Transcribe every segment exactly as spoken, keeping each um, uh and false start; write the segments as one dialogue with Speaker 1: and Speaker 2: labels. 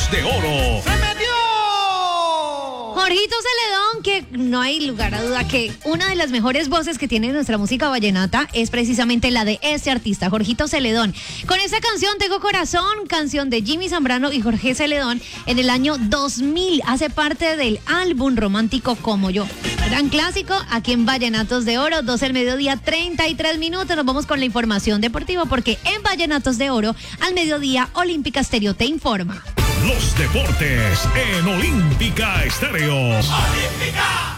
Speaker 1: de Oro.
Speaker 2: ¡Se metió!
Speaker 3: Jorgito Celedón, que no hay lugar a duda que una de las mejores voces que tiene nuestra música vallenata es precisamente la de este artista, Jorgito Celedón. Con esta canción, Tengo Corazón, canción de Jimmy Zambrano y Jorge Celedón, en el año dos mil, hace parte del álbum romántico Como Yo. Gran clásico aquí en Vallenatos de Oro, doce del mediodía, treinta y tres minutos. Nos vamos con la información deportiva porque en Vallenatos de Oro, al mediodía, Olímpica Estéreo te informa.
Speaker 1: Los deportes en Olímpica Estéreo. ¡Olímpica!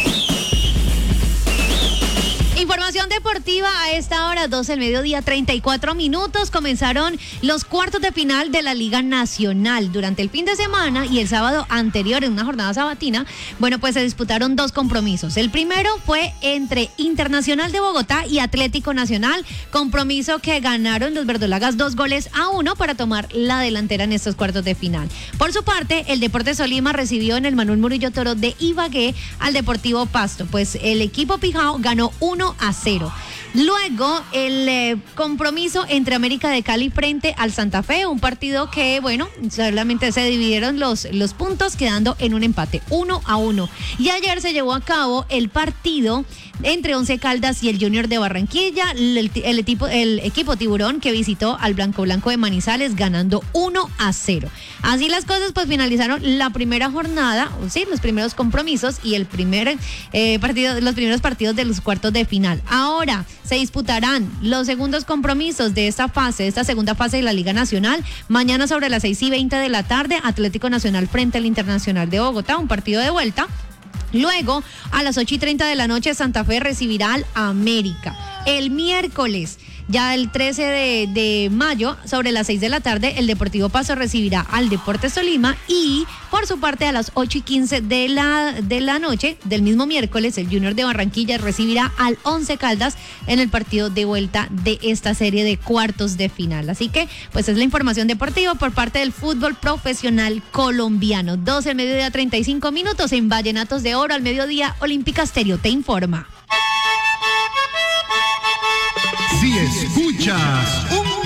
Speaker 3: Información deportiva a esta hora, doce del mediodía, treinta y cuatro minutos. Comenzaron los cuartos de final de la Liga Nacional. Durante el fin de semana y el sábado anterior, en una jornada sabatina, bueno, pues se disputaron dos compromisos. El primero fue entre Internacional de Bogotá y Atlético Nacional, compromiso que ganaron los verdolagas dos goles a uno para tomar la delantera en estos cuartos de final. Por su parte, el Deportes Tolima recibió en el Manuel Murillo Toro de Ibagué al Deportivo Pasto, pues el equipo Pijao ganó uno a cero. Luego, el eh, compromiso entre América de Cali frente al Santa Fe, un partido que, bueno, solamente se dividieron los, los puntos, quedando en un empate, uno a uno. Y ayer se llevó a cabo el partido entre Once Caldas y el Junior de Barranquilla, el, el, el, equipo, el equipo Tiburón, que visitó al Blanco Blanco de Manizales, ganando uno a cero. Así las cosas, pues finalizaron la primera jornada, sí, los primeros compromisos y el primer eh, partido, los primeros partidos de los cuartos de final. Ahora se disputarán los segundos compromisos de esta fase, de esta segunda fase de la Liga Nacional. Mañana sobre las seis y veinte de la tarde, Atlético Nacional frente al Internacional de Bogotá, un partido de vuelta. Luego, a las ocho y treinta de la noche, Santa Fe recibirá al América. El miércoles, ya el trece de mayo, sobre las seis de la tarde, el Deportivo Pasto recibirá al Deportes Tolima y, por su parte, a las ocho y quince de la, de la noche del mismo miércoles, el Junior de Barranquilla recibirá al Once Caldas en el partido de vuelta de esta serie de cuartos de final. Así que, pues es la información deportiva por parte del fútbol profesional colombiano. doce del mediodía, treinta y cinco minutos en Vallenatos de Oro, al mediodía, Olímpica Estéreo te informa.
Speaker 4: Si escuchas un